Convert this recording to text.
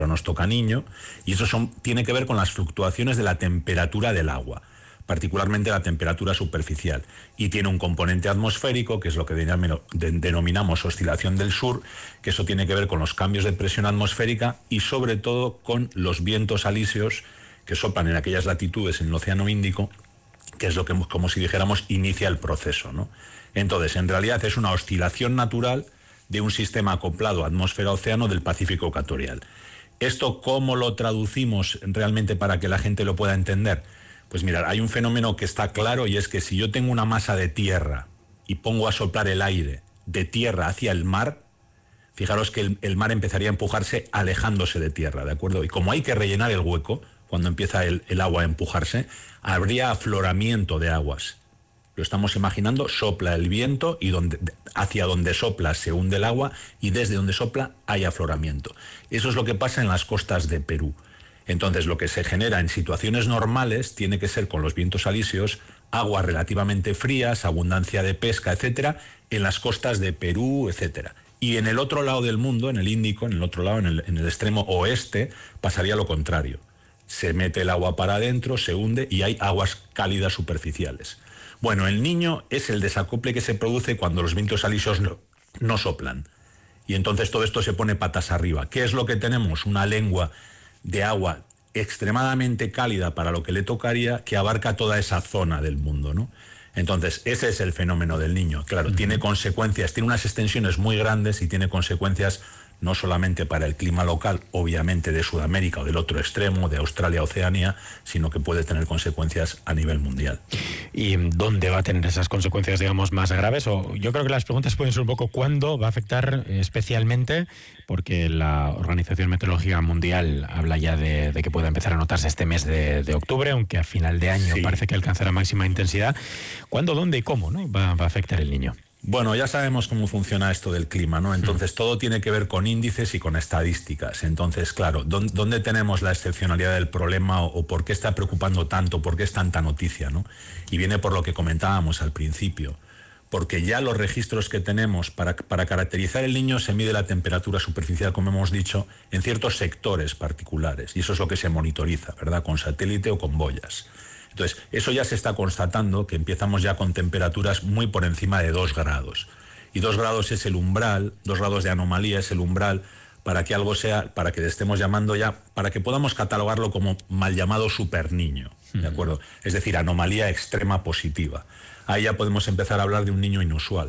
nos toca niño, y eso tiene que ver con las fluctuaciones de la temperatura del agua, particularmente la temperatura superficial, y tiene un componente atmosférico, que es lo que denominamos oscilación del sur, que eso tiene que ver con los cambios de presión atmosférica y sobre todo con los vientos alisios que soplan en aquellas latitudes en el Océano Índico, que es lo que, como si dijéramos, inicia el proceso, ¿no? Entonces, en realidad es una oscilación natural de un sistema acoplado atmósfera-océano del Pacífico ecuatorial. ¿Esto cómo lo traducimos realmente para que la gente lo pueda entender? Pues mirad, hay un fenómeno que está claro, y es que si yo tengo una masa de tierra y pongo a soplar el aire de tierra hacia el mar, fijaros que el mar empezaría a empujarse alejándose de tierra, ¿de acuerdo? Y como hay que rellenar el hueco, cuando empieza el agua a empujarse, habría afloramiento de aguas. Lo estamos imaginando, sopla el viento y hacia donde sopla se hunde el agua, y desde donde sopla hay afloramiento. Eso es lo que pasa en las costas de Perú. Entonces, lo que se genera en situaciones normales tiene que ser, con los vientos alisios, aguas relativamente frías, abundancia de pesca, etcétera, en las costas de Perú, etcétera. Y en el otro lado del mundo, en el Índico, en el otro lado, en el extremo oeste, pasaría lo contrario. Se mete el agua para adentro, se hunde y hay aguas cálidas superficiales. Bueno, el Niño es el desacople que se produce cuando los vientos alisios no soplan. Y entonces todo esto se pone patas arriba. ¿Qué es lo que tenemos? Una lengua de agua extremadamente cálida para lo que le tocaría, que abarca toda esa zona del mundo, ¿no? Entonces, ese es el fenómeno del Niño. Claro, tiene consecuencias, tiene unas extensiones muy grandes y tiene consecuencias no solamente para el clima local, obviamente de Sudamérica o del otro extremo, de Australia, Oceanía, sino que puede tener consecuencias a nivel mundial. ¿Y dónde va a tener esas consecuencias, digamos, más graves? O yo creo que las preguntas pueden ser un poco cuándo va a afectar especialmente, porque la Organización Meteorológica Mundial habla ya de que puede empezar a notarse este mes de octubre, aunque a final de año parece que alcanzará máxima intensidad. ¿Cuándo, dónde y cómo, ¿no? va a afectar el Niño? Bueno, ya sabemos cómo funciona esto del clima, ¿no? Entonces todo tiene que ver con índices y con estadísticas. Entonces, claro, ¿dónde tenemos la excepcionalidad del problema o por qué está preocupando tanto, por qué es tanta noticia, ¿no? Y viene por lo que comentábamos al principio, porque ya los registros que tenemos para caracterizar el Niño se mide la temperatura superficial, como hemos dicho, en ciertos sectores particulares, y eso es lo que se monitoriza, ¿verdad? Con satélite o con boyas. Entonces, eso ya se está constatando, que empezamos ya con temperaturas muy por encima de 2 grados. Y 2 grados es el umbral, 2 grados de anomalía es el umbral para que algo sea, para que estemos llamando ya, para que podamos catalogarlo como mal llamado superniño, ¿de acuerdo? Es decir, anomalía extrema positiva. Ahí ya podemos empezar a hablar de un niño inusual.